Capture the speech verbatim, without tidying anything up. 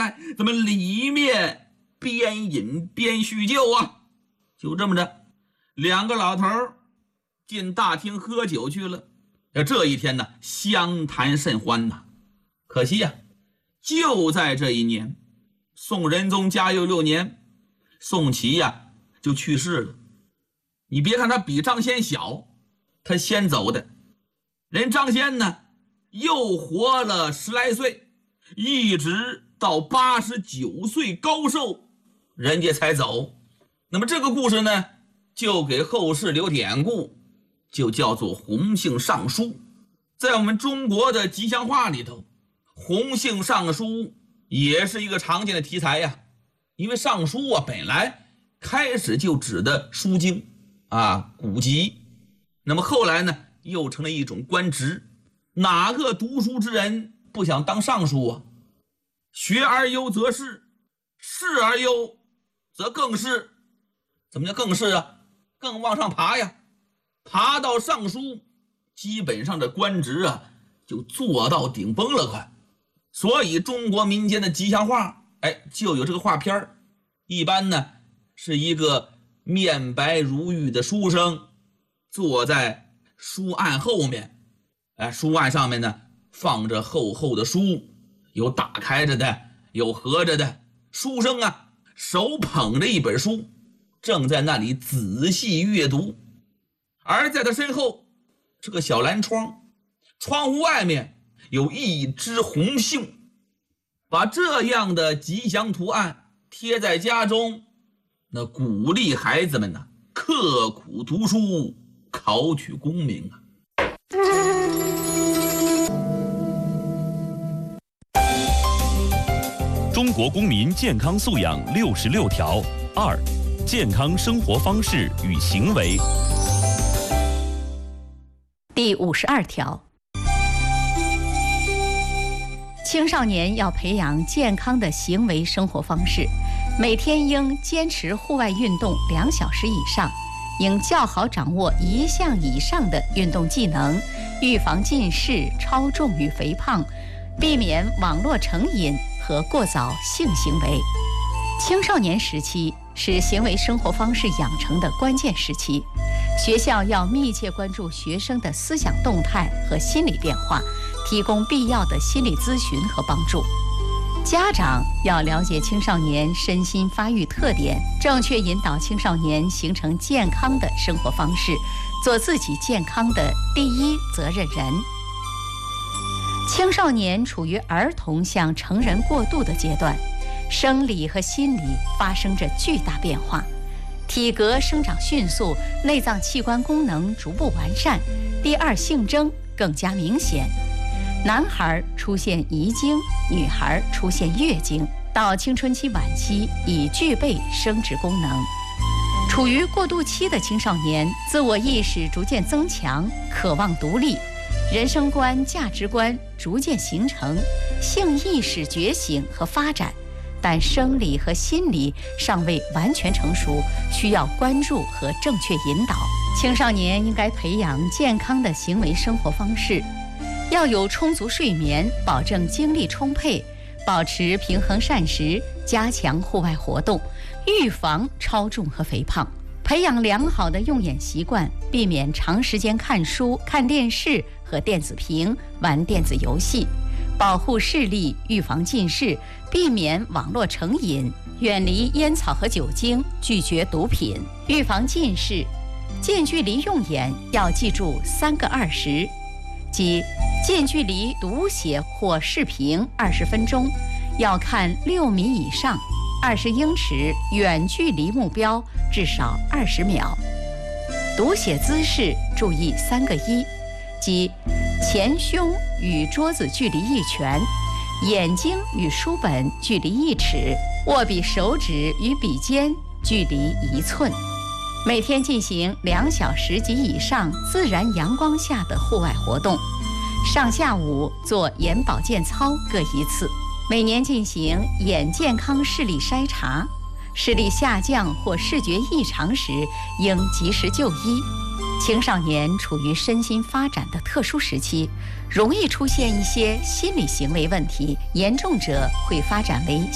来，咱们里面边饮边叙旧啊。就这么着，两个老头进大厅喝酒去了。这一天呢，相谈甚欢呐。可惜呀、啊，就在这一年，宋仁宗嘉佑六年，宋祁呀、啊、就去世了。你别看他比张先小，他先走的。人张先呢，又活了十来岁，一直到八十九岁高寿，人家才走。那么这个故事呢，就给后世留典故，就叫做洪姓尚书。在我们中国的吉祥话里头，洪姓尚书也是一个常见的题材呀。因为尚书啊，本来开始就指的书经啊、古籍，那么后来呢，又成了一种官职。哪个读书之人不想当尚书啊？学而优则仕，仕而优则更仕。怎么叫更仕啊？更往上爬呀，爬到尚书，基本上这官职啊就做到顶峰了快。所以中国民间的吉祥话，哎，就有这个画片。一般呢是一个面白如玉的书生坐在书案后面，哎，书案上面呢放着厚厚的书，有打开着的，有合着的。书生啊手捧着一本书，正在那里仔细阅读。而在他身后是个小蓝窗，窗户外面有一只红杏。把这样的吉祥图案贴在家中，那鼓励孩子们呢刻苦读书，考取功名啊。 中国公民健康素养六十六条二，健康生活方式与行为。 第五十二条，青少年要培养健康的行为生活方式，每天应坚持户外运动两小时以上，应较好掌握一项以上的运动技能，预防近视、超重与肥胖，避免网络成瘾和过早性行为。青少年时期是行为生活方式养成的关键时期，学校要密切关注学生的思想动态和心理变化，提供必要的心理咨询和帮助。家长要了解青少年身心发育特点，正确引导青少年形成健康的生活方式，做自己健康的第一责任人。青少年处于儿童向成人过渡的阶段，生理和心理发生着巨大变化，体格生长迅速，内脏器官功能逐步完善，第二性征更加明显。男孩出现遗精，女孩出现月经，到青春期晚期已具备生殖功能。处于过渡期的青少年，自我意识逐渐增强，渴望独立，人生观、价值观逐渐形成，性意识觉醒和发展，但生理和心理尚未完全成熟，需要关注和正确引导。青少年应该培养健康的行为生活方式，要有充足睡眠，保证精力充沛，保持平衡膳食，加强户外活动，预防超重和肥胖，培养良好的用眼习惯，避免长时间看书、看电视和电子屏、玩电子游戏，保护视力，预防近视，避免网络成瘾，远离烟草和酒精，拒绝毒品，预防近视。近距离用眼要记住三个二十，即近距离读写或视频二十分钟，要看六米以上，二十英尺远距离目标至少二十秒。读写姿势注意三个一，即前胸与桌子距离一拳，眼睛与书本距离一尺，握笔手指与笔尖距离一寸。每天进行两小时及以上自然阳光下的户外活动，上下午做眼保健操各一次。每年进行眼健康视力筛查，视力下降或视觉异常时应及时就医。青少年处于身心发展的特殊时期，容易出现一些心理行为问题，严重者会发展为